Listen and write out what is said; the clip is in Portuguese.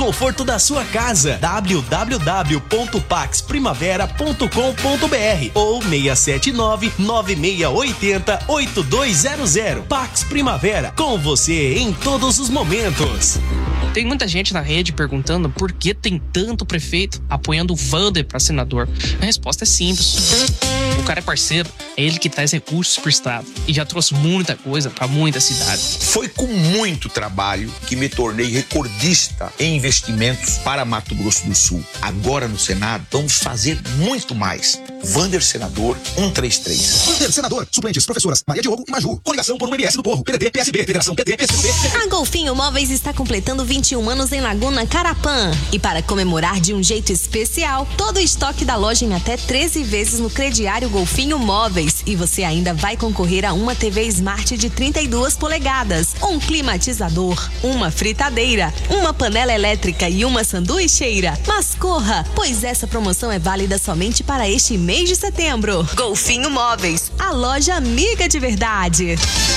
conforto da sua casa. www.paxprimavera.com.br ou 679-9680-8200. Pax Primavera, com você em todos os momentos. Tem muita gente na rede perguntando por que tem tanto prefeito apoiando o Vander para senador. A resposta é simples. O cara é parceiro, é ele que traz recursos pro estado e já trouxe muita coisa para muita cidade. Foi com muito trabalho que me tornei recordista em investimentos para Mato Grosso do Sul. Agora no Senado, vamos fazer muito mais. Vander Senador 133. Vander Senador, suplentes, professoras Maria Diogo e Maju. Coligação por um MS do Povo, PDT, PSB, Federação PT, PSB. A Golfinho Móveis está completando 21 anos em Laguna Carapã. E para comemorar de um jeito especial, todo o estoque da loja em até 13 vezes no crediário Golfinho Móveis. E você ainda vai concorrer a uma TV Smart de 32 polegadas, um climatizador, uma fritadeira, uma panela elétrica e uma sanduicheira. Mas corra, pois essa promoção é válida somente para este mês de setembro. Golfinho Móveis, a loja amiga de verdade.